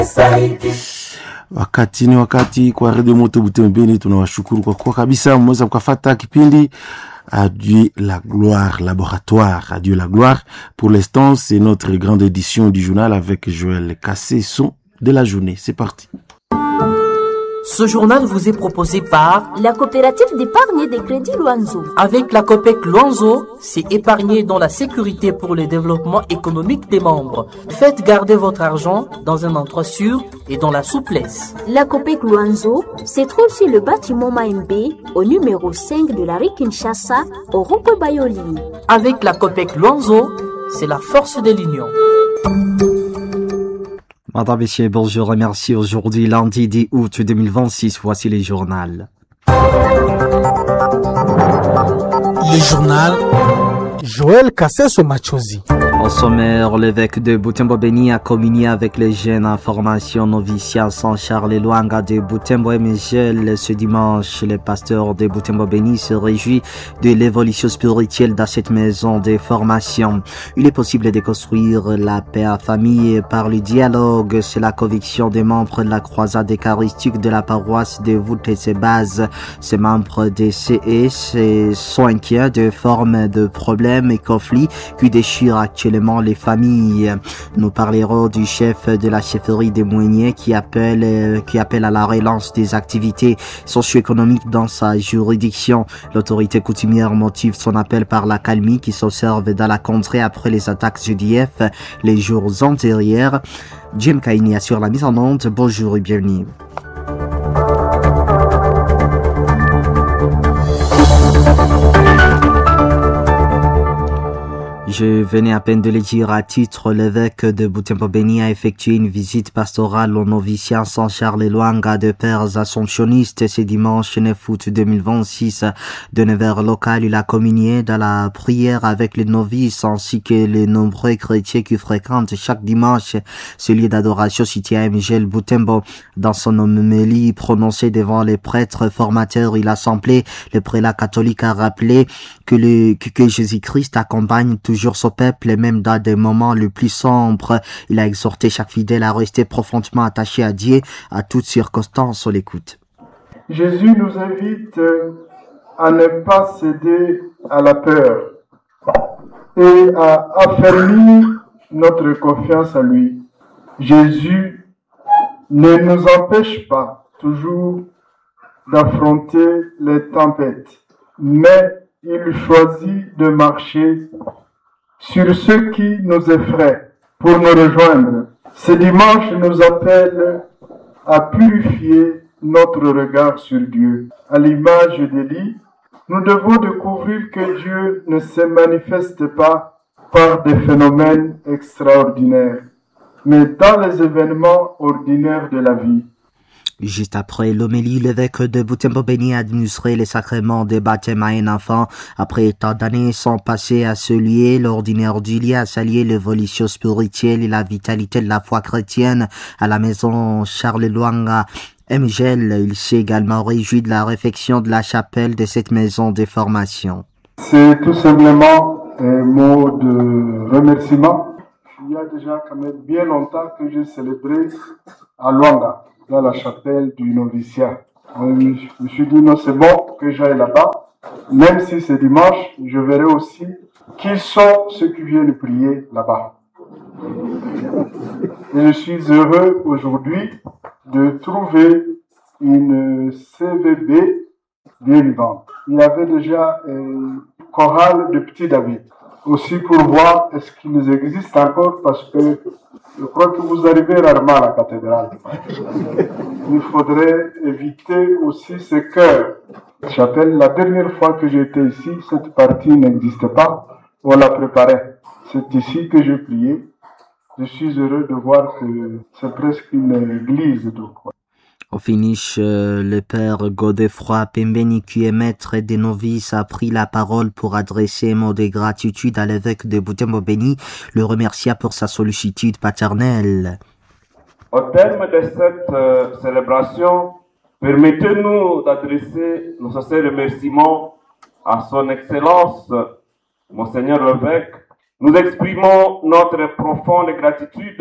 Wakati ni wakati kwa Radio Moto Butembo Beni, tunawashukuru kwa kuwa kabisa mmeweza kufuata kipindi Adieu la gloire, laboratoire, Adieu la gloire. Pour l'instant, c'est notre grande édition du journal avec Joël Cassé, son de la journée. C'est parti. Ce journal vous est proposé par la coopérative d'épargne et de crédit Luanzo. Avec la COPEC Luanzo, c'est épargner dans la sécurité pour le développement économique des membres. Faites garder votre argent dans un endroit sûr et dans la souplesse. La COPEC Luanzo se trouve sur le bâtiment Maembe au numéro 5 de la rue Kinshasa au rond-point Bayoli. Avec la COPEC Luanzo, c'est la force de l'union. Madame, Messieurs, bonjour et merci. Aujourd'hui, lundi 10 août 2026, voici les journaux. Le journal Joël Cassé Machozi. Au sommaire, l'évêque de Butembo Beni a communié avec les jeunes en formation noviciat Saint-Charles Luanga de Butembo Mgel ce dimanche. Le pasteur de Butembo Beni se réjouit de l'évolution spirituelle dans cette maison de formation. Il est possible de construire la paix en famille par le dialogue. C'est la conviction des membres de la croisade eucharistique de la paroisse de Voûte et ses bases. Ces membres de CE sont inquiets de formes de problèmes et conflits qui déchirent actuellement les familles. Nous parlerons du chef de la chefferie des Mouniers qui appelle à la relance des activités socio-économiques dans sa juridiction. L'autorité coutumière motive son appel par la calmie qui s'observe dans la contrée après les attaques d'UDF les jours antérieurs. Jim Kaini assure la mise en onde. Bonjour et bienvenue. Je venais à peine de le dire à titre, l'évêque de Butembo Beni a effectué une visite pastorale au noviciat Saint-Charles Luanga de Pères Assomptionnistes ce dimanche 9 août 2026. De 9h local, il a communié dans la prière avec les novices ainsi que les nombreux chrétiens qui fréquentent chaque dimanche ce lieu d'adoration situé à Mgel Butembo. Dans son homélie prononcée devant les prêtres formateurs et l'assemblée, le prélat catholique a rappelé que Jésus-Christ accompagne toujours son peuple, même dans des moments les plus sombres. Il a exhorté chaque fidèle à rester profondément attaché à Dieu à toutes circonstances. On l'écoute. Jésus nous invite à ne pas céder à la peur et à affermir notre confiance en lui. Jésus ne nous empêche pas toujours d'affronter les tempêtes, mais il choisit de marcher sur ce qui nous effraie pour nous rejoindre. Ce dimanche nous appelle à purifier notre regard sur Dieu. À l'image d'Élie, nous devons découvrir que Dieu ne se manifeste pas par des phénomènes extraordinaires, mais dans les événements ordinaires de la vie. Juste après l'homélie, l'évêque de Butembo Beni a administré les sacrements de baptême à un enfant. Après tant d'années sans passer à ce lieu, l'ordinaire du lieu a salué l'évolution spirituelle et la vitalité de la foi chrétienne à la maison Charles Luanga. Mgel, il s'est également réjoui de la réfection de la chapelle de cette maison de formation. C'est tout simplement un mot de remerciement. Il y a déjà quand même bien longtemps que j'ai célébré à Luanga, dans la chapelle du noviciat. Je me suis dit non, c'est bon que j'aille là-bas. Même si c'est dimanche, je verrai aussi qui sont ceux qui viennent prier là-bas. Et je suis heureux aujourd'hui de trouver une CVB bien vivante. Il y avait déjà une chorale de Petit David. Aussi pour voir est-ce qu'ils existent encore, parce que je crois que vous arrivez rarement à la cathédrale. Il faudrait éviter aussi ces chœurs. Chapelle, la dernière fois que j'étais ici, cette partie n'existait pas. On la préparait. C'est ici que je priais. Je suis heureux de voir que c'est presque une église. Donc. Au finish, le père Godefroy Pembeni, qui est maître des novices, a pris la parole pour adresser un mot de gratitude à l'évêque de Butembo Beni, le remercia pour sa sollicitude paternelle. Au terme de cette célébration, permettez-nous d'adresser nos sincères remerciements à son Excellence, Monseigneur l'évêque. Nous exprimons notre profonde gratitude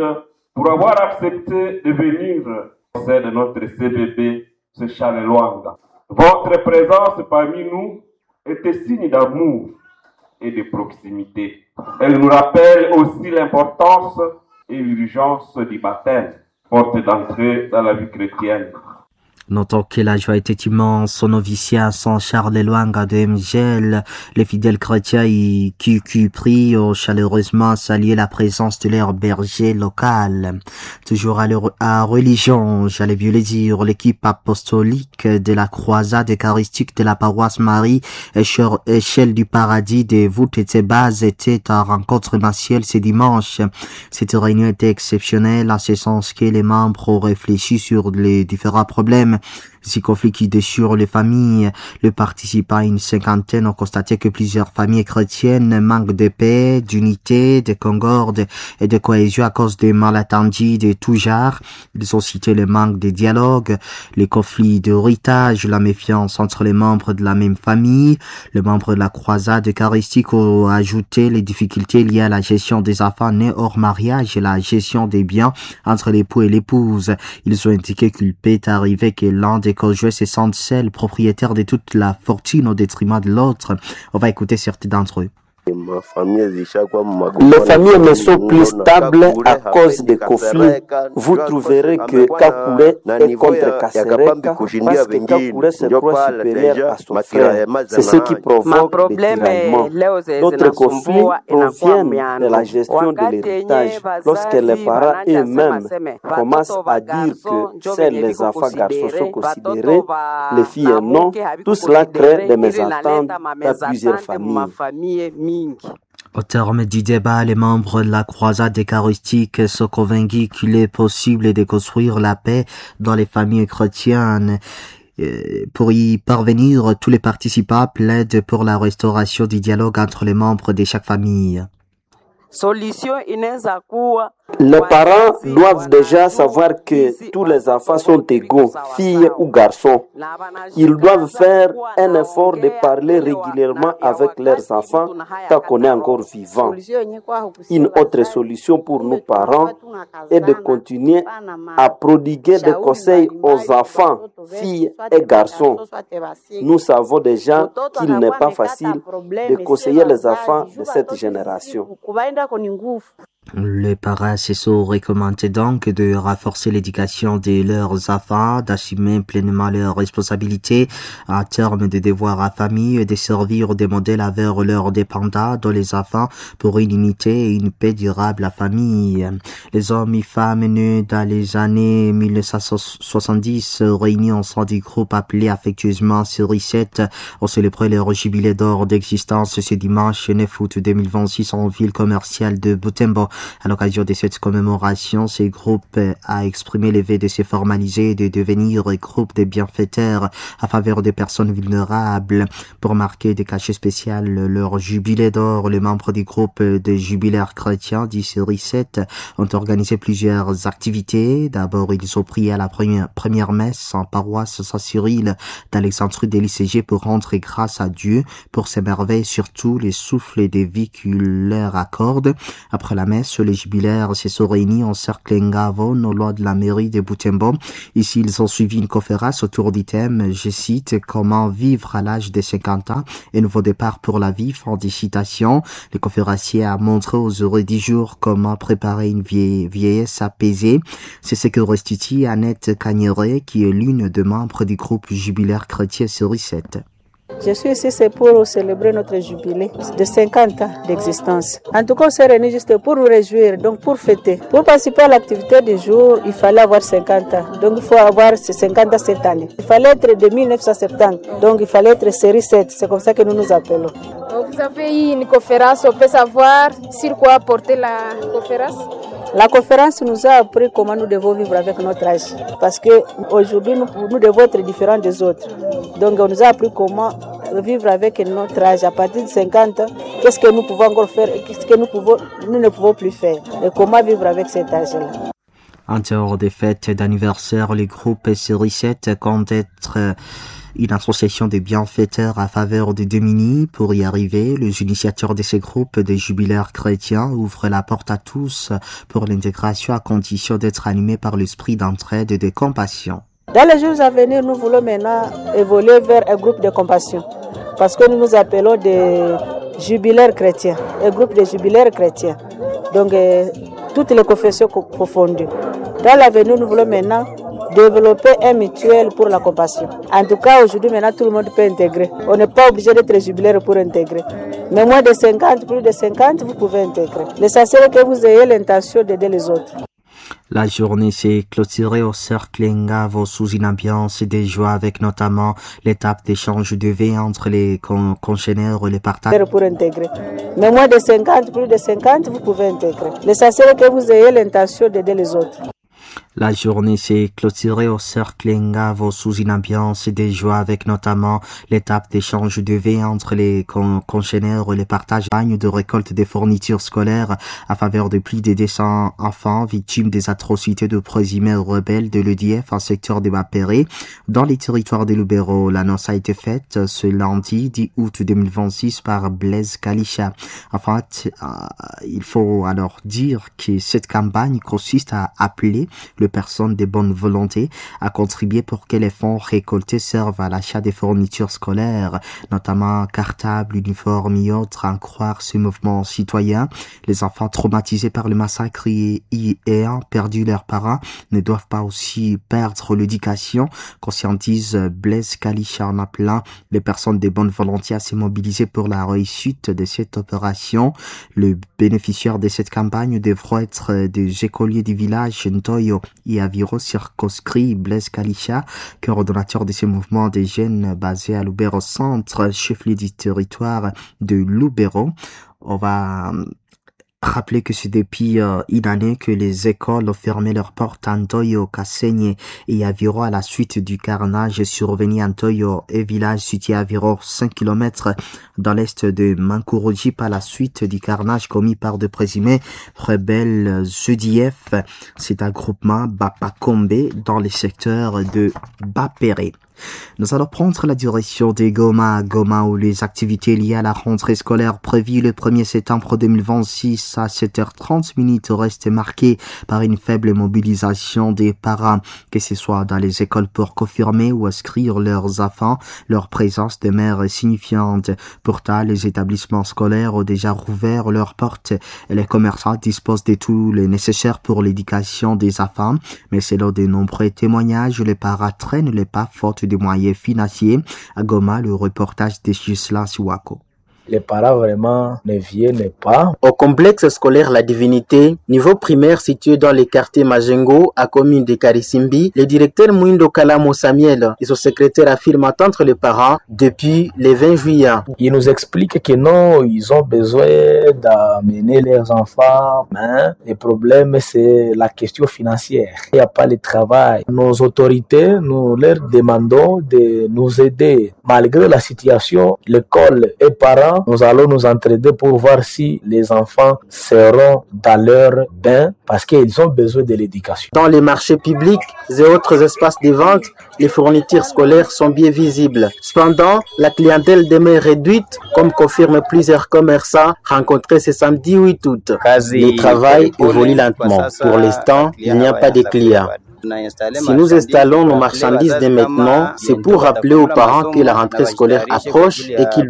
pour avoir accepté de venir au sein de notre CBB, ce Charles Luanga. Votre présence parmi nous était signe d'amour et de proximité. Elle nous rappelle aussi l'importance et l'urgence du baptême, porte d'entrée dans la vie chrétienne. Notons que la joie était immense au noviciat Saint-Charles Luanga de Mgel. Les fidèles chrétiens qui prient ont chaleureusement salué la présence de leur berger local. Toujours à religion, j'allais bien le dire, l'équipe apostolique de la croisade eucharistique de la paroisse Marie, échelle du paradis des voûtes et ses bases était en rencontre mensuelle ce dimanche. Cette réunion était exceptionnelle en ce sens que les membres ont réfléchi sur les différents problèmes. Ces conflits qui déchirent les familles. Les participants, une cinquantaine, ont constaté que plusieurs familles chrétiennes manquent de paix, d'unité, de concorde et de cohésion à cause des malentendus de tout genre. Ils ont cité le manque de dialogue, les conflits d'héritage, la méfiance entre les membres de la même famille. Les membres de la croisade eucharistique ont ajouté les difficultés liées à la gestion des enfants nés hors mariage et la gestion des biens entre l'époux et l'épouse. Ils ont indiqué qu'il peut arriver que l'un des conjoints se sentent seuls, propriétaires de toute la fortune au détriment de l'autre. On va écouter certains d'entre eux. Les familles ne sont plus stables à cause des conflits. Vous trouverez que Kakule est contre Kasereka parce que Kakule se croit supérieur à son frère. C'est ce qui provoque des tiraillements. D'autres conflits proviennent de la gestion de l'héritage. Lorsque les parents eux-mêmes commencent à dire que seuls les enfants garçons sont considérés, les filles non, tout cela crée des mésententes dans plusieurs familles. Au terme du débat, les membres de la croisade eucharistique sont convaincus qu'il est possible de construire la paix dans les familles chrétiennes. Pour y parvenir, tous les participants plaident pour la restauration du dialogue entre les membres de chaque famille. Les parents doivent déjà savoir que tous les enfants sont égaux, filles ou garçons. Ils doivent faire un effort de parler régulièrement avec leurs enfants tant qu'on est encore vivant. Une autre solution pour nous parents est de continuer à prodiguer des conseils aux enfants, filles et garçons. Nous savons déjà qu'il n'est pas facile de conseiller les enfants de cette génération. Les parents se sont recommandés donc de renforcer l'éducation de leurs enfants, d'assumer pleinement leurs responsabilités en termes de devoirs à famille et de servir des modèles vers leurs dépendants, dont les enfants, pour une unité et une paix durable à famille. Les hommes et femmes nés dans les années 1970 réunis au sein du groupe appelé affectueusement Série 7 ont célébré leur jubilé d'or d'existence ce dimanche 9 août 2026 en ville commerciale de Butembo. À l'occasion de cette commémoration, ce groupe a exprimé le vœu de se formaliser et de devenir un groupe de bienfaiteurs à faveur des personnes vulnérables. Pour marquer des cachets spéciaux leur jubilé d'or, les membres du groupe des jubilaires chrétiens du Série 7 ont organisé plusieurs activités. D'abord, ils ont prié à la première messe en paroisse Saint-Cyril d'Alexandrie de l'ICG pour rendre grâce à Dieu pour ses merveilles, surtout les souffles de vie qu'il leur accorde. Après la messe, les jubilaires se sont réunis en cercle Ngavon au loin de la mairie de Butembo. Ici, ils ont suivi une conférence autour du thème, je cite, comment vivre à l'âge de 50 ans, un nouveau départ pour la vie, fin des citations. Le conférencier a montré aux heureux du jour comment préparer une vieillesse apaisée. C'est ce que restitue Annette Cagneret, qui est l'une des membres du groupe jubilaire chrétien Série 7. Je suis ici, c'est pour célébrer notre jubilé de 50 ans d'existence. En tout cas, on s'est réunis juste pour nous réjouir, donc pour fêter. Pour participer à l'activité du jour, il fallait avoir 50 ans. Donc il faut avoir ces 50 ans cette année. Il fallait être de 1970, donc il fallait être série 7. C'est comme ça que nous nous appelons. Donc vous avez eu une conférence, on peut savoir sur quoi porter la conférence? La conférence nous a appris comment nous devons vivre avec notre âge. Parce qu'aujourd'hui, nous devons être différents des autres. Donc, on nous a appris comment vivre avec notre âge. À partir de 50 ans, qu'est-ce que nous pouvons encore faire et qu'est-ce que nous ne pouvons plus faire. Et comment vivre avec cet âge-là. En dehors des fêtes d'anniversaire, le groupe Série 7 compte être une association de bienfaiteurs à faveur des démunis. Pour y arriver, les initiateurs de ces groupes des jubilaires chrétiens ouvrent la porte à tous pour l'intégration à condition d'être animés par l'esprit d'entraide et de compassion. Dans les jours à venir, nous voulons maintenant évoluer vers un groupe de compassion parce que nous nous appelons des jubilaires chrétiens, un groupe de jubilaires chrétiens. Donc, toutes les confessions confondues. Dans l'avenir, nous voulons maintenant développer un mutuel pour la compassion. En tout cas, aujourd'hui, maintenant, tout le monde peut intégrer. On n'est pas obligé d'être jubilaire pour intégrer. Mais moins de 50, plus de 50, vous pouvez intégrer. L'essentiel est que vous ayez l'intention d'aider les autres. La journée s'est clôturée au cercle Ngavo sous une ambiance de joie avec notamment l'étape d'échange de vin entre les congénères et les partages. Pour intégrer. Mais moins de 50, plus de 50, vous pouvez intégrer. L'essentiel est que vous ayez l'intention d'aider les autres. La journée s'est clôturée au cercle Ngavo sous une ambiance de joie avec notamment l'étape d'échange de vin entre les congénères et les partages de récolte des fournitures scolaires à faveur de plus de 200 enfants victimes des atrocités de présumés rebelles de l'EDF en secteur de Bapéré dans les territoires de Lubero. L'annonce a été faite ce lundi 10 août 2026 par Blaise Kalisha. En fait, il faut alors dire que cette campagne consiste à appeler les personnes de bonne volonté à contribuer pour que les fonds récoltés servent à l'achat des fournitures scolaires, notamment cartables, uniformes et autres. En croire ce mouvement citoyen, les enfants traumatisés par le massacre et ayant perdu leurs parents ne doivent pas aussi perdre l'éducation, conscientise Blaise Kalisha en appelant les personnes de bonne volonté à se mobiliser pour la réussite de cette opération. Les bénéficiaires de cette campagne devront être des écoliers du village Ntoyo et Aviro circonscrit. Blaise Kalisha, coordonnateur de ce mouvement des jeunes basé à Lubero Centre, chef-lieu du territoire de Lubero. On va rappeler que c'est depuis une année que les écoles ont fermé leurs portes à Ntoyo, Kasenye et Aviro à la suite du carnage survenu à Ntoyo et village situé à Aviro 5 km dans l'est de Mankuroji à la suite du carnage commis par de présumés rebelles EDF. C'est un groupement Bapakombe dans les secteurs de Bapéré. Nous allons prendre la direction de Goma, où les activités liées à la rentrée scolaire prévue le 1er septembre 2026 à 7h30 restent marquées par une faible mobilisation des parents, que ce soit dans les écoles pour confirmer ou inscrire leurs enfants. Leur présence demeure signifiante. Pourtant, les établissements scolaires ont déjà rouvert leurs portes et les commerçants disposent de tout le nécessaire pour l'éducation des enfants. Mais selon de nombreux témoignages, les parents traînent les pas faute des moyens financiers. À Goma, le reportage de Gisela Siwako. Les parents vraiment ne viennent pas. Au complexe scolaire La Divinité, niveau primaire situé dans le quartier Majengo, à commune de Karisimbi, le directeur Mouindo Kalamo Samuel et son secrétaire affirment attendre les parents depuis le 20 juillet. Ils nous expliquent que non, ils ont besoin d'amener leurs enfants, mais le problème c'est la question financière. Il n'y a pas le travail. Nos autorités, nous leur demandons de nous aider. Malgré la situation, l'école et parents, nous allons nous entraider pour voir si les enfants seront dans leur bain parce qu'ils ont besoin de l'éducation. Dans les marchés publics et autres espaces de vente, les fournitures scolaires sont bien visibles. Cependant, la clientèle demeure réduite, comme confirment plusieurs commerçants rencontrés ce samedi 8 août. Le travail évolue lentement. Pour l'instant, il n'y a pas de clients. Si nous installons nos marchandises dès maintenant, c'est pour rappeler aux parents que la rentrée scolaire approche et qu'ils